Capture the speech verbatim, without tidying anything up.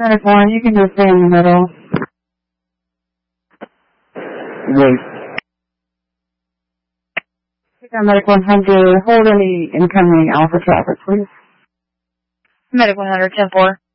Medic one, you can just stay in the middle. Wait. Pick up Medic one hundred, hold any incoming Alpha traffic, please. Medic one hundred, ten four.